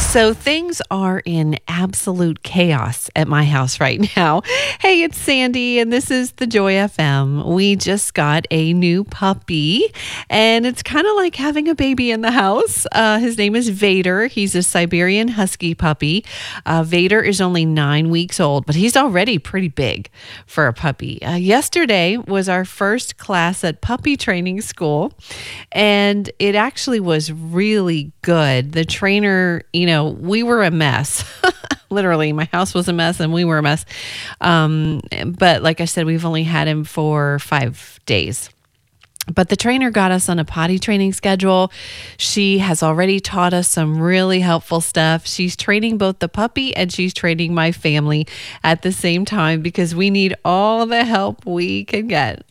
So things are in absolute chaos at my house right now. Hey, it's Sandy, and this is the Joy FM. We just got a new puppy, and it's kind of like having a baby in the house. His name is Vader. He's a Siberian Husky puppy. Vader is only 9 weeks old, but he's already pretty big for a puppy. Yesterday was our first class at puppy training school, and it actually was really good. The trainer, we were a mess. Literally, my house was a mess and we were a mess. But like I said, we've only had him for 5 days. But the trainer got us on a potty training schedule. She has already taught us some really helpful stuff. She's training both the puppy and she's training my family at the same time because we need all the help we can get.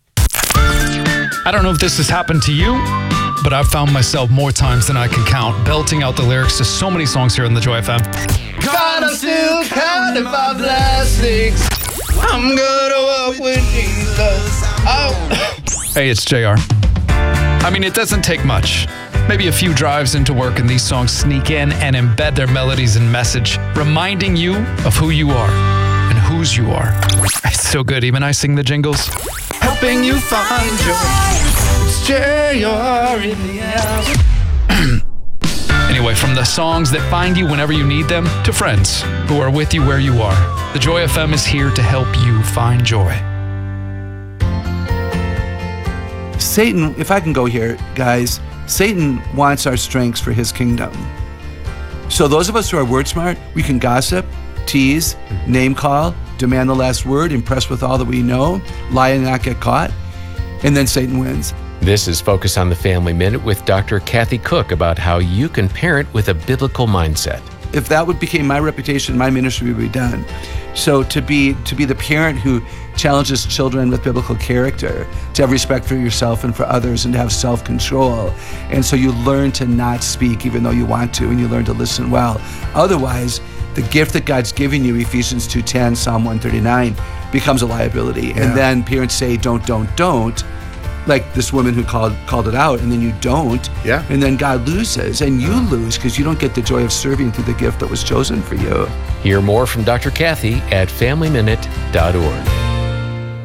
I don't know if this has happened to you, but I've found myself more times than I can count belting out the lyrics to so many songs here on the Joy FM. God, I'm still counting my blessings. I'm gonna walk with Jesus. Oh. Hey, it's JR. I mean, it doesn't take much. Maybe a few drives into work and these songs sneak in and embed their melodies and message, reminding you of who you are and whose you are. It's so good. Even I sing the jingles. Helping you find joy. It's JR in the house. Anyway, from the songs that find you whenever you need them to friends who are with you where you are, the Joy FM is here to help you find joy. Satan, if I can go here, guys, Satan wants our strengths for his kingdom. So those of us who are word smart, we can gossip, tease, name call, demand the last word, impress with all that we know, lie and not get caught, and then Satan wins. This is Focus on the Family Minute with Dr. Kathy Cook about how you can parent with a biblical mindset. If that became my reputation, my ministry would be done. So to be the parent who challenges children with biblical character, to have respect for yourself and for others, and to have self-control. And so you learn to not speak even though you want to, and you learn to listen well. Otherwise, the gift that God's given you, Ephesians 2:10, Psalm 139, becomes a liability. Yeah. And then parents say, don't. Like this woman who called it out, and then you don't. Yeah. And then God loses, and you lose because you don't get the joy of serving through the gift that was chosen for you. Hear more from Dr. Kathy at FamilyMinute.org.